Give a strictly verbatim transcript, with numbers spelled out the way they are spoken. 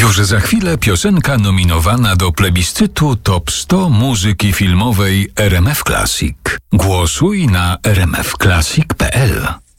Już za chwilę piosenka nominowana do plebiscytu Top sto muzyki filmowej R M F Classic. Głosuj na r m f classic kropka p l.